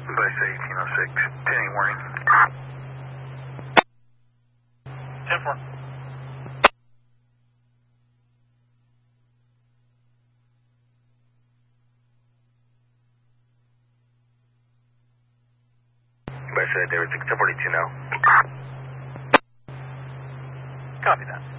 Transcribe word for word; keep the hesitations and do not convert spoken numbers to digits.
Base eighteen oh six, ten eight warning. ten four. Base eight, David six, ten forty-two now. Copy that.